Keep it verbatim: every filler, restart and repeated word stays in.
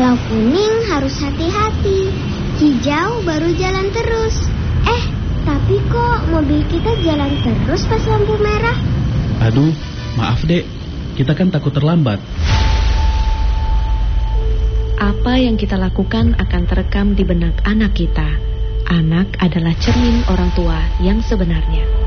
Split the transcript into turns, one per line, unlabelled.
Kalau kuning harus hati-hati, hijau baru jalan terus. Eh, tapi kok mobil kita jalan terus pas lampu merah?
Aduh, maaf dek, kita kan takut terlambat.
Apa yang kita lakukan akan terekam di benak anak kita. Anak adalah cermin orang tua yang sebenarnya.